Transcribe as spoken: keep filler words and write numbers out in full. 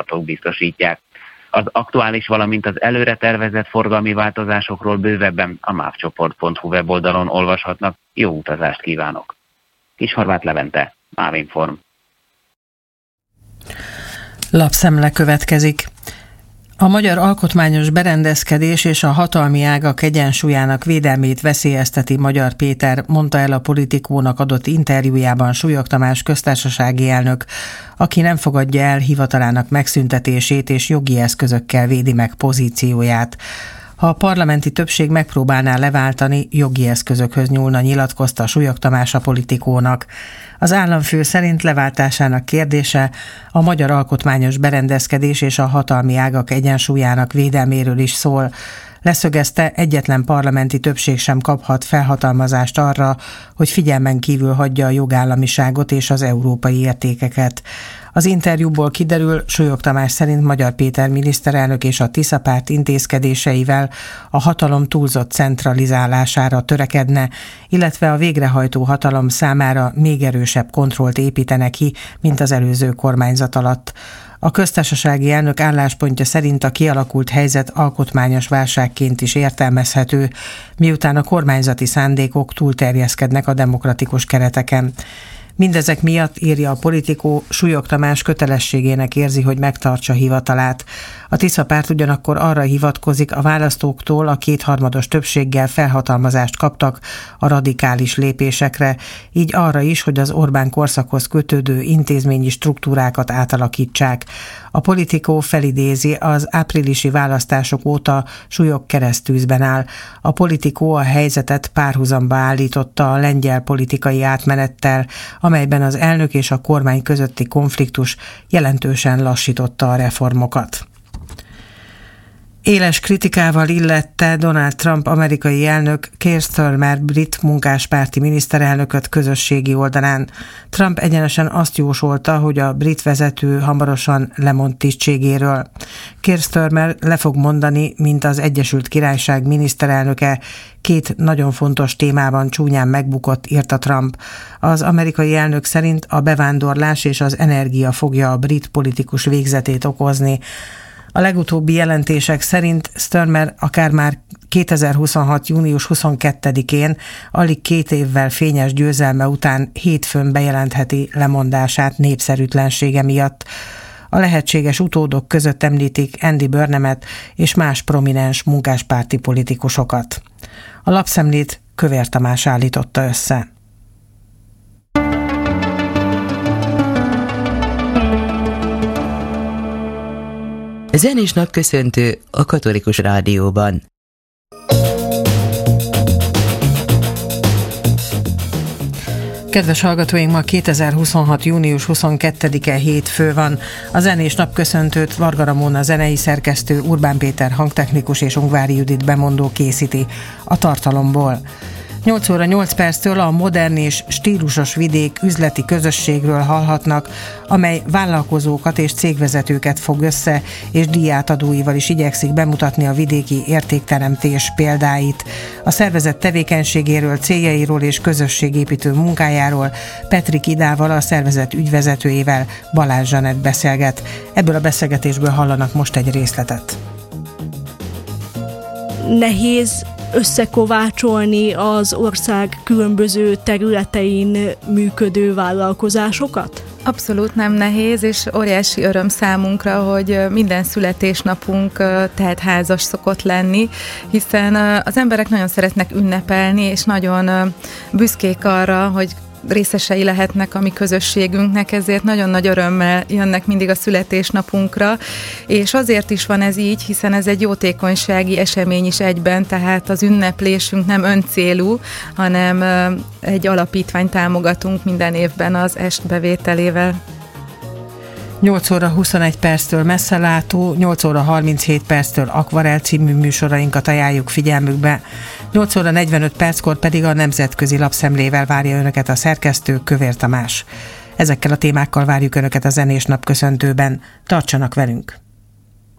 adatok biztosítják. Az aktuális, valamint az előre tervezett forgalmi változásokról bővebben a mávcsoport pont hu weboldalon olvashatnak. Jó utazást kívánok! Kishorváth Levente, Mávinform. Lapszemle következik. A magyar alkotmányos berendezkedés és a hatalmi ágak egyensúlyának védelmét veszélyezteti Magyar Péter, mondta el a Politikónak adott interjújában Súlyog Tamás köztársasági elnök, aki nem fogadja el hivatalának megszüntetését és jogi eszközökkel védi meg pozícióját. Ha a parlamenti többség megpróbálná leváltani, jogi eszközökhöz nyúlna, nyilatkozta Súlyog Tamás a Politikónak. Az államfő szerint leváltásának kérdése a magyar alkotmányos berendezkedés és a hatalmi ágak egyensúlyának védelméről is szól. Leszögezte, egyetlen parlamenti többség sem kaphat felhatalmazást arra, hogy figyelmen kívül hagyja a jogállamiságot és az európai értékeket. Az interjúból kiderül, Súlyog Tamás szerint Magyar Péter miniszterelnök és a Tisza párt intézkedéseivel a hatalom túlzott centralizálására törekedne, illetve a végrehajtó hatalom számára még erősebb kontrollt építene ki, mint az előző kormányzat alatt. A köztársasági elnök álláspontja szerint a kialakult helyzet alkotmányos válságként is értelmezhető, miután a kormányzati szándékok túlterjeszkednek a demokratikus kereteken. Mindezek miatt, írja a Politikó, Súlyog Tamás kötelességének érzi, hogy megtartsa hivatalát. A Tisza párt ugyanakkor arra hivatkozik, a választóktól a kétharmados többséggel felhatalmazást kaptak a radikális lépésekre, így arra is, hogy az Orbán korszakhoz kötődő intézményi struktúrákat átalakítsák. A Politikó felidézi, az áprilisi választások óta Súlyog keresztűzben áll. A Politikó a helyzetet párhuzamba állította a lengyel politikai átmenettel, amelyben az elnök és a kormány közötti konfliktus jelentősen lassította a reformokat. Éles kritikával illette Donald Trump amerikai elnök Keir Starmer brit munkáspárti miniszterelnököt közösségi oldalán. Trump egyenesen azt jósolta, hogy a brit vezető hamarosan lemond tisztségéről. Keir Starmer le fog mondani, mint az Egyesült Királyság miniszterelnöke, két nagyon fontos témában csúnyán megbukott, írta Trump. Az amerikai elnök szerint a bevándorlás és az energia fogja a brit politikus végzetét okozni. A legutóbbi jelentések szerint Starmer akár már kétezer-huszonhat. június huszonkettedikén, alig két évvel fényes győzelme után hétfőn bejelentheti lemondását népszerűtlensége miatt. A lehetséges utódok között említik Andy Burnhamet és más prominens munkáspárti politikusokat. A lapszemlét Kövér Tamás állította össze. Zenés napköszöntő a Katolikus Rádióban. Kedves hallgatóink, ma kétezer-huszonhat. június huszonkettedike hétfő van. A zenés napköszöntőt Varga Ramona zenei szerkesztő, Urbán Péter hangtechnikus és Ungvári Judit bemondó készíti a tartalomból. nyolc óra nyolc perctől a modern és stílusos vidék üzleti közösségről hallhatnak, amely vállalkozókat és cégvezetőket fog össze, és díjátadóival is igyekszik bemutatni a vidéki értékteremtés példáit. A szervezet tevékenységéről, céljairól és közösségépítő munkájáról Petrik Idával, a szervezet ügyvezetőjével Balázs Zsanett beszélget. Ebből a beszélgetésből hallanak most egy részletet. Nehéz összekovácsolni az ország különböző területein működő vállalkozásokat? Abszolút nem nehéz, és óriási öröm számunkra, hogy minden születésnapunk teltházas szokott lenni, hiszen az emberek nagyon szeretnek ünnepelni, és nagyon büszkék arra, hogy részesei lehetnek a mi közösségünknek, ezért nagyon nagy örömmel jönnek mindig a születésnapunkra, és azért is van ez így, hiszen ez egy jótékonysági esemény is egyben, tehát az ünneplésünk nem öncélú, hanem egy alapítványt támogatunk minden évben az est bevételével. nyolc óra huszonegy perctől Messzelátó, nyolc óra harminchét perctől Akvarel című műsorainkat ajánljuk figyelmükbe, nyolc óra negyvenöt perckor pedig a nemzetközi lapszemlével várja önöket a szerkesztő, Kövér Tamás. Ezekkel a témákkal várjuk önöket a zenés napköszöntőben. Tartsanak velünk!